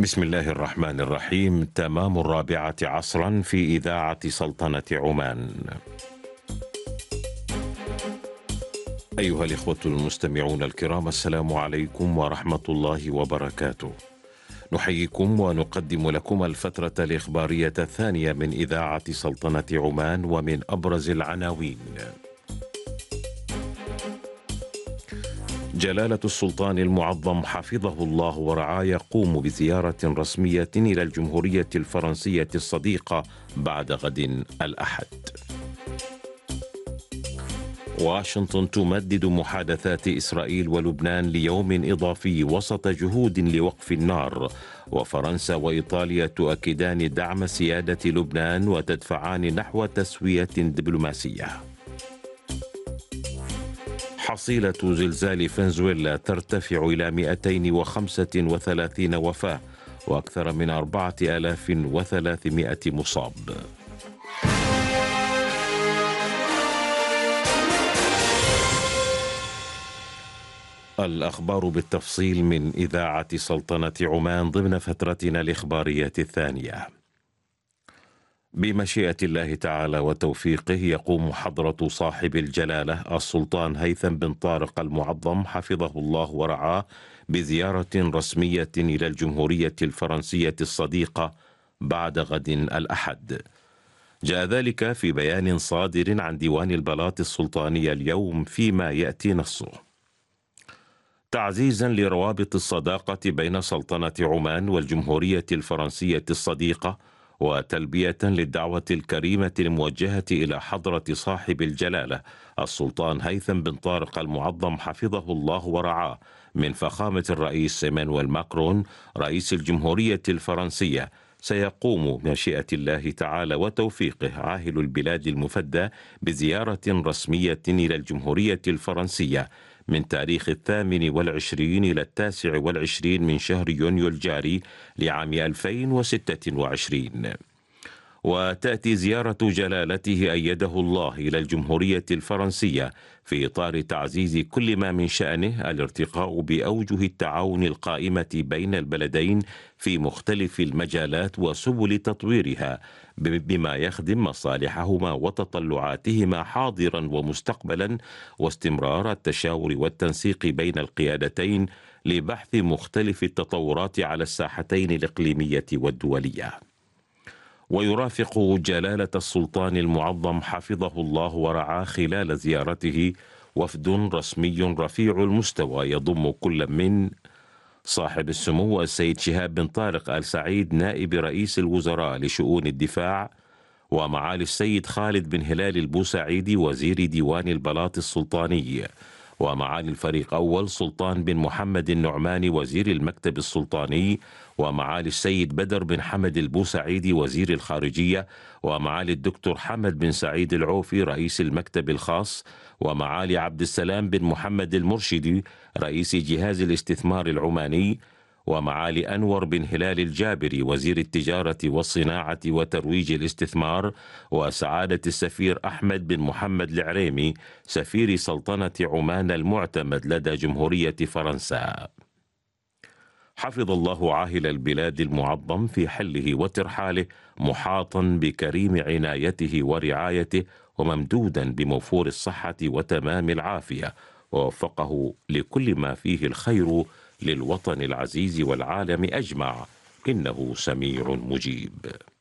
بسم الله الرحمن الرحيم. تمام 4 عصرا في إذاعة سلطنة عمان. أيها الإخوة المستمعون الكرام، السلام عليكم ورحمة الله وبركاته. نحييكم ونقدم لكم الفترة الإخبارية الثانية من إذاعة سلطنة عمان، ومن أبرز العناوين: جلالة السلطان المعظم حفظه الله ورعاه يقوم بزيارة رسمية إلى الجمهورية الفرنسية الصديقة بعد غد الأحد. واشنطن تمدد محادثات إسرائيل ولبنان ليوم إضافي وسط جهود لوقف النار، وفرنسا وإيطاليا تؤكدان دعم سيادة لبنان وتدفعان نحو تسوية دبلوماسية. حصيلة زلزال فنزويلا ترتفع إلى 235 وفاة وأكثر من 4300 مصاب. الأخبار بالتفصيل من إذاعة سلطنة عمان ضمن فترتنا الإخبارية الثانية. بمشيئة الله تعالى وتوفيقه يقوم حضرة صاحب الجلالة السلطان هيثم بن طارق المعظم حفظه الله ورعاه بزيارة رسمية إلى الجمهورية الفرنسية الصديقة بعد غد الأحد. جاء ذلك في بيان صادر عن ديوان البلاط السلطاني اليوم، فيما يأتي نصه: تعزيزا لروابط الصداقة بين سلطنة عمان والجمهورية الفرنسية الصديقة، وتلبية للدعوة الكريمة الموجهة إلى حضرة صاحب الجلالة السلطان هيثم بن طارق المعظم حفظه الله ورعاه من فخامة الرئيس إيمانويل ماكرون رئيس الجمهورية الفرنسية، سيقوم بمشيئة الله تعالى وتوفيقه عاهل البلاد المفدى بزيارة رسمية إلى الجمهورية الفرنسية من تاريخ 28 إلى 29 من شهر يونيو الجاري لعام 2026. وتأتي زيارة جلالته أيده الله إلى الجمهورية الفرنسية في إطار تعزيز كل ما من شأنه الارتقاء بأوجه التعاون القائمة بين البلدين في مختلف المجالات وسبل تطويرها بما يخدم مصالحهما وتطلعاتهما حاضرا ومستقبلا، واستمرار التشاور والتنسيق بين القيادتين لبحث مختلف التطورات على الساحتين الإقليمية والدولية. ويرافق جلالة السلطان المعظم حفظه الله ورعاه خلال زيارته وفد رسمي رفيع المستوى يضم كل من صاحب السمو السيد شهاب بن طارق آل سعيد نائب رئيس الوزراء لشؤون الدفاع، ومعالي السيد خالد بن هلال البوسعيدي وزير ديوان البلاط السلطاني، ومعالي الفريق أول سلطان بن محمد النعماني وزير المكتب السلطاني، ومعالي السيد بدر بن حمد البوسعيدي وزير الخارجية، ومعالي الدكتور حمد بن سعيد العوفي رئيس المكتب الخاص، ومعالي عبد السلام بن محمد المرشدي رئيس جهاز الاستثمار العماني، ومعالي أنور بن هلال الجابري وزير التجارة والصناعة وترويج الاستثمار، وسعادة السفير أحمد بن محمد العريمي سفير سلطنة عمان المعتمد لدى جمهورية فرنسا. حفظ الله عاهل البلاد المعظم في حله وترحاله محاطا بكريم عنايته ورعايته، وممدودا بموفور الصحة وتمام العافية، ووفقه لكل ما فيه الخير للوطن العزيز والعالم أجمع، إنه سميع مجيب.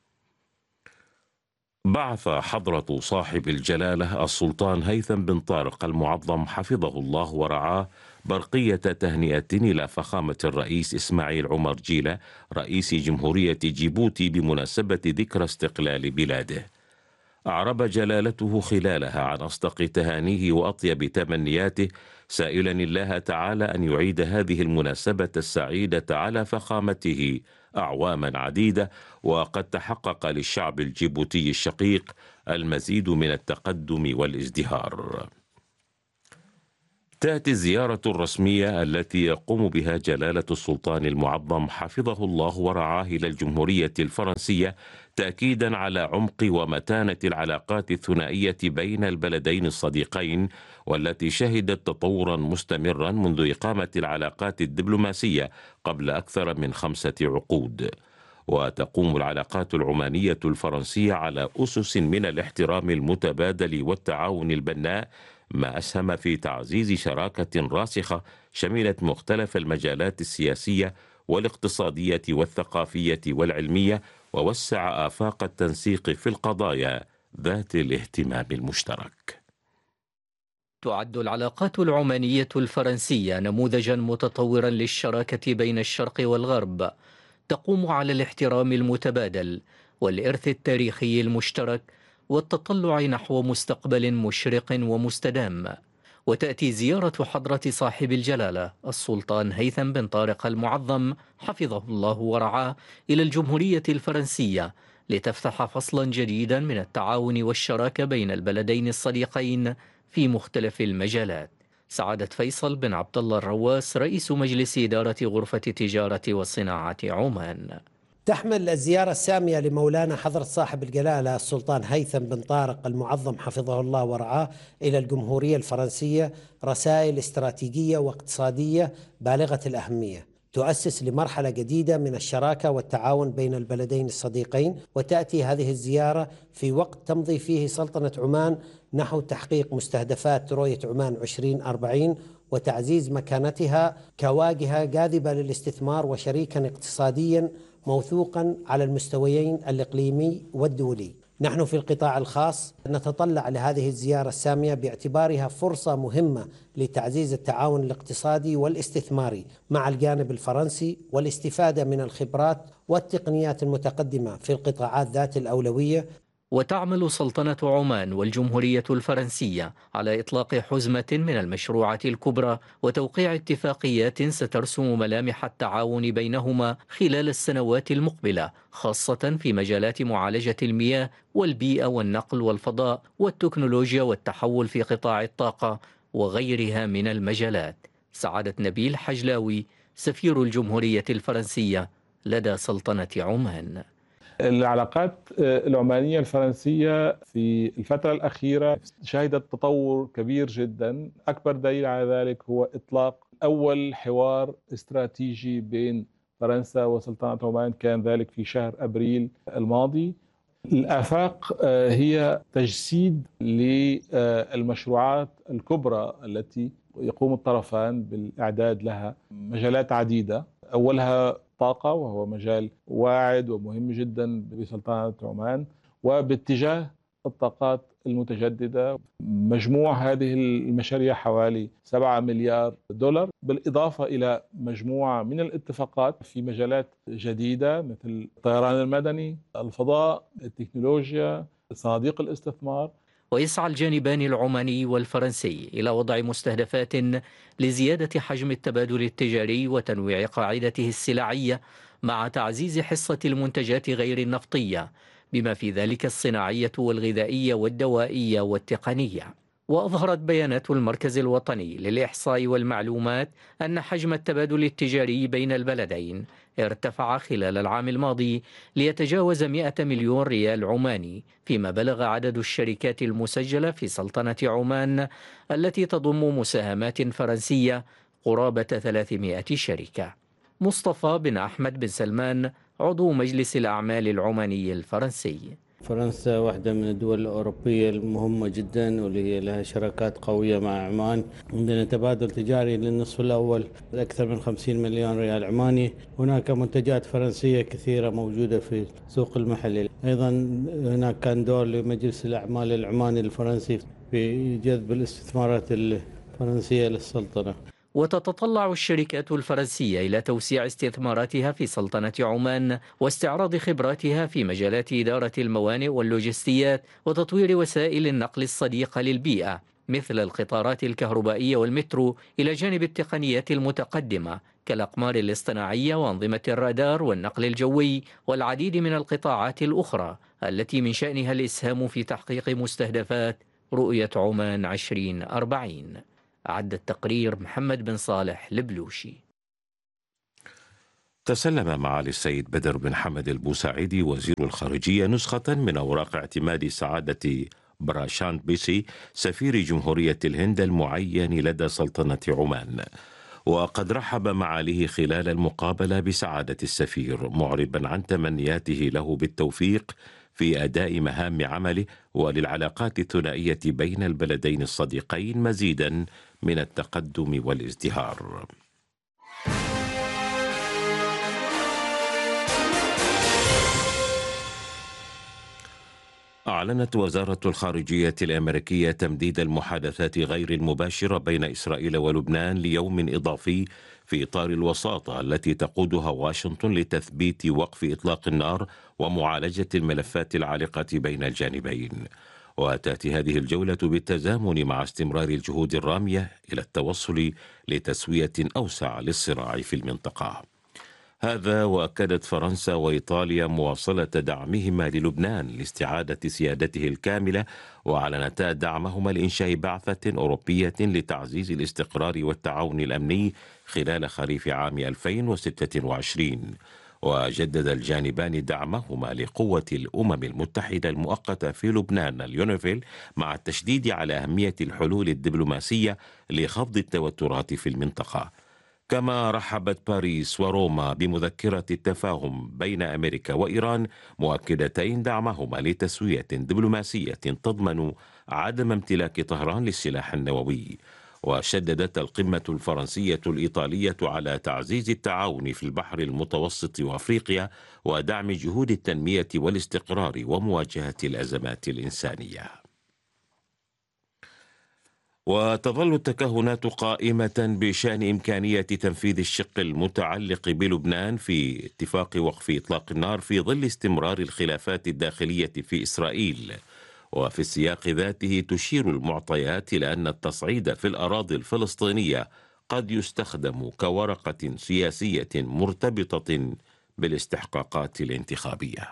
بعث حضرة صاحب الجلالة السلطان هيثم بن طارق المعظم حفظه الله ورعاه برقية تهنئة إلى فخامة الرئيس إسماعيل عمر جيلة رئيس جمهورية جيبوتي بمناسبة ذكرى استقلال بلاده. أعرب جلالته خلالها عن أصدق تهانيه وأطيب تمنياته، سائلا الله تعالى أن يعيد هذه المناسبة السعيدة على فخامته أعواما عديدة، وقد تحقق للشعب الجيبوتي الشقيق المزيد من التقدم والازدهار. تأتي الزيارة الرسمية التي يقوم بها جلالة السلطان المعظم حفظه الله ورعاه إلى الجمهورية الفرنسية تأكيدا على عمق ومتانة العلاقات الثنائية بين البلدين الصديقين، والتي شهدت تطورا مستمرا منذ إقامة العلاقات الدبلوماسية قبل أكثر من 5 عقود. وتقوم العلاقات العمانية الفرنسية على أسس من الاحترام المتبادل والتعاون البناء، ما أسهم في تعزيز شراكة راسخة شملت مختلف المجالات السياسية والاقتصادية والثقافية والعلمية، ووسع آفاق التنسيق في القضايا ذات الاهتمام المشترك. تعد العلاقات العمانية الفرنسية نموذجا متطورا للشراكة بين الشرق والغرب، تقوم على الاحترام المتبادل والإرث التاريخي المشترك والتطلع نحو مستقبل مشرق ومستدام. وتأتي زيارة حضرة صاحب الجلالة السلطان هيثم بن طارق المعظم حفظه الله ورعاه إلى الجمهورية الفرنسية لتفتح فصلا جديدا من التعاون والشراكة بين البلدين الصديقين في مختلف المجالات. سعادة فيصل بن عبد الله الرواس رئيس مجلس إدارة غرفة التجارة والصناعة عمان. تحمل الزيارة السامية لمولانا حضرة صاحب الجلالة السلطان هيثم بن طارق المعظم حفظه الله ورعاه إلى الجمهورية الفرنسية رسائل استراتيجية واقتصادية بالغة الأهمية، تؤسس لمرحلة جديدة من الشراكة والتعاون بين البلدين الصديقين. وتأتي هذه الزيارة في وقت تمضي فيه سلطنة عمان نحو تحقيق مستهدفات رؤية عمان 2040 وتعزيز مكانتها كواجهة جاذبة للاستثمار وشريكا اقتصاديا موثوقا على المستويين الإقليمي والدولي. نحن في القطاع الخاص نتطلع لهذه الزيارة السامية باعتبارها فرصة مهمة لتعزيز التعاون الاقتصادي والاستثماري مع الجانب الفرنسي والاستفادة من الخبرات والتقنيات المتقدمة في القطاعات ذات الأولوية. وتعمل سلطنة عمان والجمهورية الفرنسية على إطلاق حزمة من المشروعات الكبرى وتوقيع اتفاقيات سترسم ملامح التعاون بينهما خلال السنوات المقبلة، خاصة في مجالات معالجة المياه والبيئة والنقل والفضاء والتكنولوجيا والتحول في قطاع الطاقة وغيرها من المجالات. سعادة نبيل حجلاوي سفير الجمهورية الفرنسية لدى سلطنة عمان. العلاقات العمانية الفرنسية في الفترة الأخيرة شهدت تطور كبير جدا. أكبر دليل على ذلك هو إطلاق أول حوار استراتيجي بين فرنسا وسلطنة عمان، كان ذلك في شهر أبريل الماضي. الآفاق هي تجسيد للمشروعات الكبرى التي يقوم الطرفان بالإعداد لها، مجالات عديدة، أولها الطاقة وهو مجال واعد ومهم جدا بسلطنة عمان، وباتجاه الطاقات المتجددة. مجموع هذه المشاريع حوالي 7 مليار دولار، بالإضافة إلى مجموعة من الاتفاقات في مجالات جديدة مثل الطيران المدني، الفضاء، التكنولوجيا، صناديق الاستثمار. ويسعى الجانبان العماني والفرنسي إلى وضع مستهدفات لزيادة حجم التبادل التجاري وتنويع قاعدته السلعية مع تعزيز حصة المنتجات غير النفطية، بما في ذلك الصناعية والغذائية والدوائية والتقنية. وأظهرت بيانات المركز الوطني للإحصاء والمعلومات أن حجم التبادل التجاري بين البلدين ارتفع خلال العام الماضي ليتجاوز 100 مليون ريال عماني، فيما بلغ عدد الشركات المسجلة في سلطنة عمان التي تضم مساهمات فرنسية قرابة 300 شركة. مصطفى بن أحمد بن سلمان عضو مجلس الأعمال العماني الفرنسي. فرنسا واحدة من الدول الأوروبية المهمة جدا واللي هي لها شراكات قوية مع عمان. عندنا تبادل تجاري للنصف الأول أكثر من 50 مليون ريال عماني. هناك منتجات فرنسية كثيرة موجودة في السوق المحلي. أيضا هناك كان دور لمجلس الأعمال العماني الفرنسي في جذب الاستثمارات الفرنسية للسلطنة. وتتطلع الشركات الفرنسية إلى توسيع استثماراتها في سلطنة عمان واستعراض خبراتها في مجالات إدارة الموانئ واللوجستيات وتطوير وسائل النقل الصديقة للبيئة مثل القطارات الكهربائية والمترو، إلى جانب التقنيات المتقدمة كالأقمار الاصطناعية وأنظمة الرادار والنقل الجوي والعديد من القطاعات الأخرى التي من شأنها الإسهام في تحقيق مستهدفات رؤية عمان 2040. أعد التقرير محمد بن صالح البلوشي. تسلم معالي السيد بدر بن حمد البوساعدي وزير الخارجية نسخة من أوراق اعتماد سعادة براشاند بيسي سفير جمهورية الهند المعين لدى سلطنة عمان، وقد رحب معاليه خلال المقابلة بسعادة السفير معربا عن تمنياته له بالتوفيق في أداء مهام عمله وللعلاقات الثنائية بين البلدين الصديقين مزيدا من التقدم والازدهار. أعلنت وزارة الخارجية الأمريكية تمديد المحادثات غير المباشرة بين إسرائيل ولبنان ليوم إضافي في إطار الوساطة التي تقودها واشنطن لتثبيت وقف إطلاق النار ومعالجة الملفات العالقة بين الجانبين. وتأتي هذه الجولة بالتزامن مع استمرار الجهود الرامية إلى التوصل لتسوية أوسع للصراع في المنطقة. هذا وأكدت فرنسا وإيطاليا مواصلة دعمهما للبنان لاستعادة سيادته الكاملة، وأعلنتا دعمهما لإنشاء بعثة أوروبية لتعزيز الاستقرار والتعاون الأمني خلال خريف عام 2026. وجدد الجانبان دعمهما لقوة الأمم المتحدة المؤقتة في لبنان اليونيفيل، مع التشديد على أهمية الحلول الدبلوماسية لخفض التوترات في المنطقة. كما رحبت باريس وروما بمذكرة التفاهم بين أمريكا وإيران، مؤكدتين دعمهما لتسوية دبلوماسية تضمن عدم امتلاك طهران للسلاح النووي. وشددت القمة الفرنسية الإيطالية على تعزيز التعاون في البحر المتوسط وأفريقيا ودعم جهود التنمية والاستقرار ومواجهة الأزمات الإنسانية. وتظل التكهنات قائمة بشأن إمكانية تنفيذ الشق المتعلق بلبنان في اتفاق وقف إطلاق النار في ظل استمرار الخلافات الداخلية في إسرائيل. وفي السياق ذاته تشير المعطيات إلى أن التصعيد في الأراضي الفلسطينية قد يستخدم كورقة سياسية مرتبطة بالاستحقاقات الانتخابية.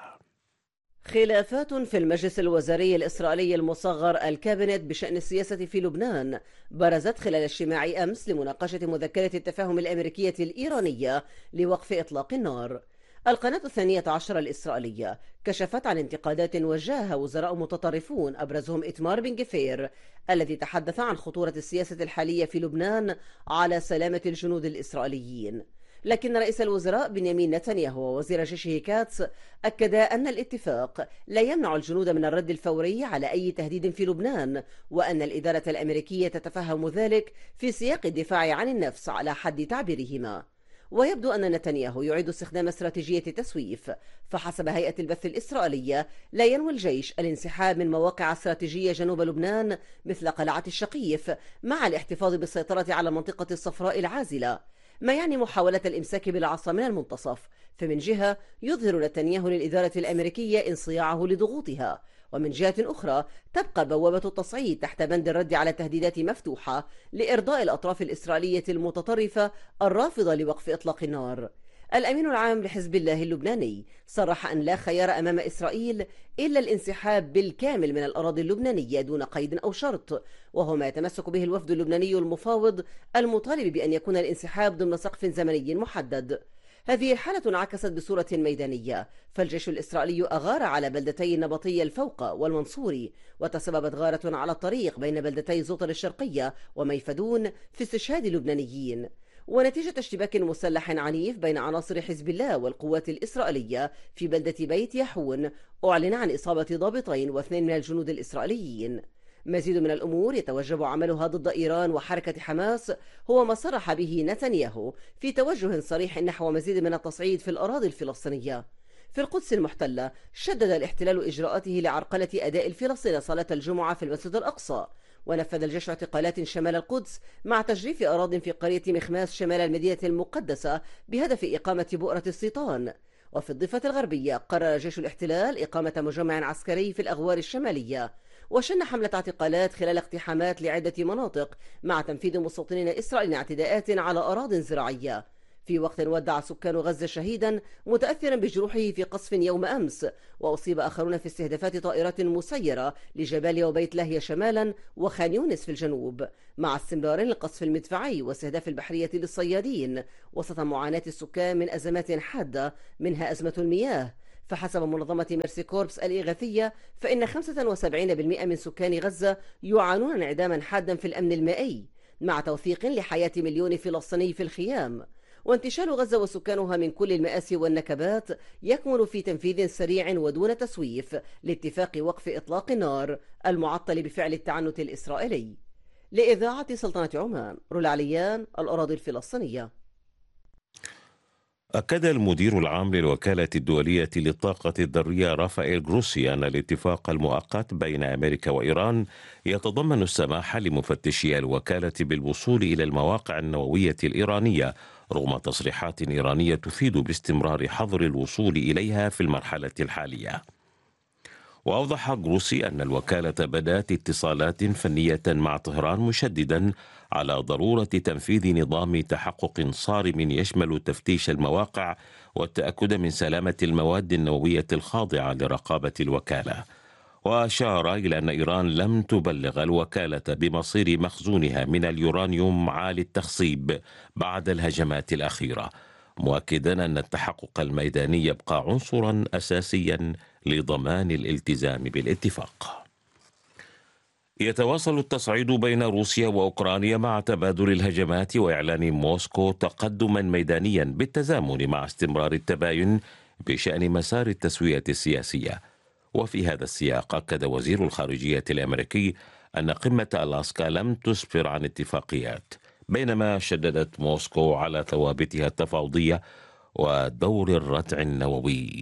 خلافات في المجلس الوزاري الإسرائيلي المصغر الكابينت بشأن السياسة في لبنان برزت خلال اجتماع أمس لمناقشة مذكرة التفاهم الأمريكية الإيرانية لوقف إطلاق النار. القناة 12 الإسرائيلية كشفت عن انتقادات وجهها وزراء متطرفون أبرزهم إتمار بن جفير الذي تحدث عن خطورة السياسة الحالية في لبنان على سلامة الجنود الإسرائيليين. لكن رئيس الوزراء بنيامين نتنياهو ووزير جيشه كاتس أكدا أن الاتفاق لا يمنع الجنود من الرد الفوري على أي تهديد في لبنان، وأن الإدارة الأمريكية تتفهم ذلك في سياق الدفاع عن النفس على حد تعبيرهما. ويبدو أن نتنياهو يعيد استخدام استراتيجية التسويف، فحسب هيئة البث الإسرائيلية لا ينوي الجيش الانسحاب من مواقع استراتيجية جنوب لبنان مثل قلعة الشقيف، مع الاحتفاظ بالسيطرة على منطقة الصفراء العازلة، ما يعني محاولة الإمساك بالعصا من المنتصف. فمن جهة يظهر نتنياهو للإدارة الأمريكية انصياعه لضغوطها، ومن جهة أخرى تبقى بوابة التصعيد تحت بند الرد على تهديدات مفتوحة لإرضاء الأطراف الإسرائيلية المتطرفة الرافضة لوقف إطلاق النار. الأمين العام لحزب الله اللبناني صرح أن لا خيار أمام إسرائيل إلا الانسحاب بالكامل من الأراضي اللبنانية دون قيد أو شرط، وهو ما يتمسك به الوفد اللبناني المفاوض المطالب بأن يكون الانسحاب ضمن سقف زمني محدد. هذه الحالة انعكست بصورة ميدانية، فالجيش الإسرائيلي أغار على بلدتي النبطية الفوقة والمنصوري، وتسببت غارة على الطريق بين بلدتي زوطر الشرقية وميفدون في استشهاد لبنانيين. ونتيجة اشتباك مسلح عنيف بين عناصر حزب الله والقوات الإسرائيلية في بلدة بيت يحون، أعلن عن إصابة ضابطين واثنين من الجنود الإسرائيليين. مزيد من الأمور يتوجب عملها ضد إيران وحركة حماس هو ما صرح به نتنياهو في توجه صريح نحو مزيد من التصعيد في الأراضي الفلسطينية. في القدس المحتلة شدد الاحتلال إجراءاته لعرقلة أداء الفلسطينيين صلاة الجمعة في المسجد الأقصى، ونفذ الجيش اعتقالات شمال القدس مع تجريف أراضٍ في قرية مخماس شمال المدينة المقدسة بهدف إقامة بؤرة السيطان. وفي الضفة الغربية قرر جيش الاحتلال إقامة مجمع عسكري في الأغوار الشمالية، وشن حملة اعتقالات خلال اقتحامات لعدة مناطق مع تنفيذ مستوطنين إسرائيليين اعتداءات على أراضٍ زراعية. في وقت ودع سكان غزة شهيدا متأثرا بجروحه في قصف يوم أمس، وأصيب آخرون في استهدافات طائرات مسيرة لجباليا وبيت لاهيا شمالا وخان يونس في الجنوب، مع استمرار القصف المدفعي واستهداف البحرية للصيادين وسط معاناة السكان من أزمات حادة منها أزمة المياه. فحسب منظمة ميرسي كوربس الإغاثية فإن 75% من سكان غزة يعانون انعداما حادا في الأمن المائي، مع توثيق لحياة مليون فلسطيني في الخيام. وانتشال غزة وسكانها من كل المآسي والنكبات يكمن في تنفيذ سريع ودون تسويف لاتفاق وقف إطلاق النار المعطل بفعل التعنت الإسرائيلي. لإذاعة سلطنة عمان، رولا عليان، الأراضي الفلسطينية. أكد المدير العام للوكالة الدولية للطاقة الذرية رافائيل جروسي أن الاتفاق المؤقت بين أمريكا وإيران يتضمن السماح لمفتشي الوكالة بالوصول إلى المواقع النووية الإيرانية، رغم تصريحات إيرانية تفيد باستمرار حظر الوصول إليها في المرحلة الحالية. وأوضح جروسي أن الوكالة بدأت اتصالات فنية مع طهران، مشددا على ضرورة تنفيذ نظام تحقق صارم يشمل تفتيش المواقع والتأكد من سلامة المواد النووية الخاضعة لرقابة الوكالة. وأشار إلى أن إيران لم تبلغ الوكالة بمصير مخزونها من اليورانيوم عالي التخصيب بعد الهجمات الأخيرة، مؤكدا أن التحقق الميداني يبقى عنصرا أساسيا لضمان الالتزام بالاتفاق. يتواصل التصعيد بين روسيا وأوكرانيا مع تبادل الهجمات وإعلان موسكو تقدما ميدانيا بالتزامن مع استمرار التباين بشأن مسار التسوية السياسية. وفي هذا السياق أكد وزير الخارجية الأمريكي أن قمة ألاسكا لم تسفر عن اتفاقيات، بينما شددت موسكو على ثوابتها التفاوضية ودور الردع النووي.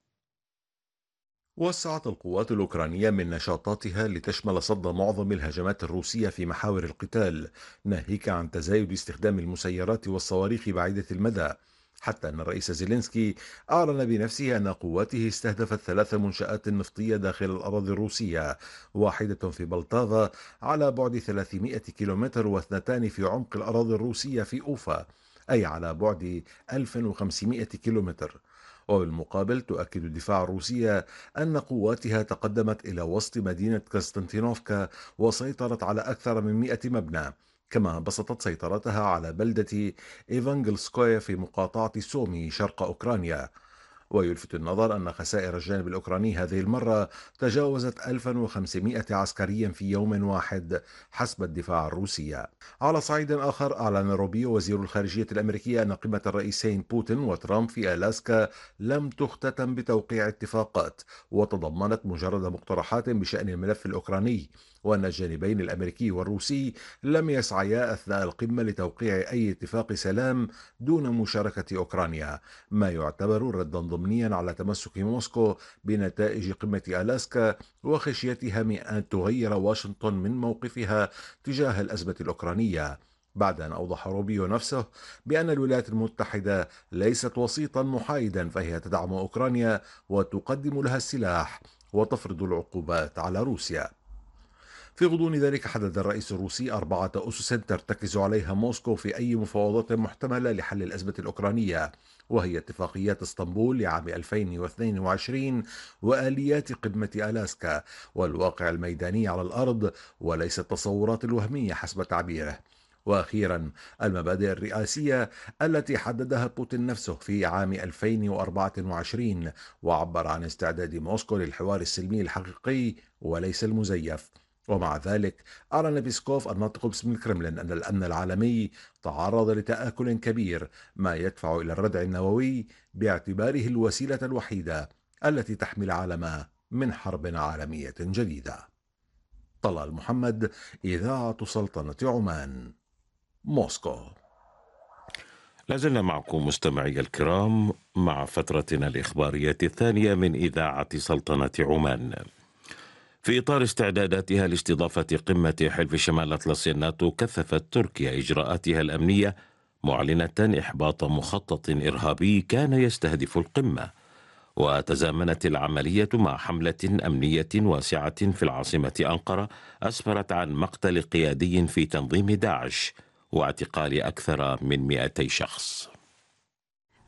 وسعت القوات الأوكرانية من نشاطاتها لتشمل صد معظم الهجمات الروسية في محاور القتال، ناهيك عن تزايد استخدام المسيرات والصواريخ بعيدة المدى، حتى أن الرئيس زيلينسكي أعلن بنفسه أن قواته استهدفت 3 منشآت نفطية داخل الأراضي الروسية، واحدة في بلطاغا على بعد 300 كيلومتر و2 في عمق الأراضي الروسية في أوفا، أي على بعد 1500 كيلومتر. وبالمقابل تؤكد الدفاع الروسية أن قواتها تقدمت إلى وسط مدينة كونستانتينوفكا وسيطرت على أكثر من 100 مبنى، كما بسطت سيطرتها على بلدة إيفانجلسكويا في مقاطعة سومي شرق أوكرانيا. ويلفت النظر أن خسائر الجانب الأوكراني هذه المرة تجاوزت 1500 عسكريا في يوم واحد حسب الدفاع الروسي. على صعيد آخر، أعلن روبيو وزير الخارجية الأمريكية أن قمة الرئيسين بوتين وترامب في ألاسكا لم تختتم بتوقيع اتفاقات، وتضمنت مجرد مقترحات بشأن الملف الأوكراني، وأن الجانبين الأمريكي والروسي لم يسعيا أثناء القمة لتوقيع أي اتفاق سلام دون مشاركة أوكرانيا، ما يعتبر ردا ضمنيا على تمسك موسكو بنتائج قمة ألاسكا وخشيتها من أن تغير واشنطن من موقفها تجاه الأزمة الأوكرانية، بعد أن أوضح روبيو نفسه بأن الولايات المتحدة ليست وسيطا محايدا، فهي تدعم أوكرانيا وتقدم لها السلاح وتفرض العقوبات على روسيا. في غضون ذلك حدد الرئيس الروسي 4 أسس ترتكز عليها موسكو في أي مفاوضات محتملة لحل الأزمة الأوكرانية، وهي اتفاقيات اسطنبول لعام 2022 وآليات قمة ألاسكا والواقع الميداني على الأرض وليس التصورات الوهمية حسب تعبيره. وأخيرا المبادئ الرئاسية التي حددها بوتين نفسه في عام 2024 وعبر عن استعداد موسكو للحوار السلمي الحقيقي وليس المزيف. ومع ذلك أعلن بيسكوف الناطق باسم الكرملين أن الأمن العالمي تعرض لتآكل كبير، ما يدفع إلى الردع النووي باعتباره الوسيلة الوحيدة التي تحمي العالم من حرب عالمية جديدة. طلال محمد، إذاعة سلطنة عمان، موسكو. لازلنا معكم مستمعي الكرام مع فترتنا الإخبارية الثانية من إذاعة سلطنة عمان. في إطار استعداداتها لاستضافة قمة حلف شمال الأطلسي الناتو، كثفت تركيا إجراءاتها الأمنية، معلنة إحباط مخطط إرهابي كان يستهدف القمة. وتزامنت العملية مع حملة أمنية واسعة في العاصمة أنقرة أسفرت عن مقتل قيادي في تنظيم داعش واعتقال أكثر من 200 شخص.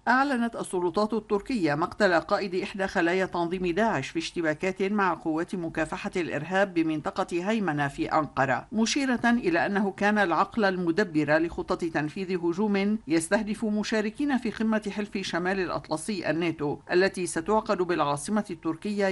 أعلنت السلطات التركية مقتل قائد إحدى خلايا تنظيم داعش في اشتباكات مع قوات مكافحة الإرهاب بمنطقة هيمنة في أنقرة، مشيرة إلى أنه كان العقل المدبر لخطة تنفيذ هجوم يستهدف مشاركين في قمة حلف شمال الأطلسي الناتو التي ستعقد بالعاصمة التركية